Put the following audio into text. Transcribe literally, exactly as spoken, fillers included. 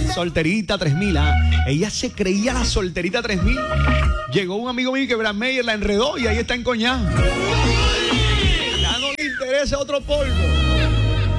Solterita tres mil, ¿ah? Ella se creía la solterita tres mil. Llegó un amigo mío que Brad Meyer la enredó y ahí está encoñada. Ya no le interesa otro polvo.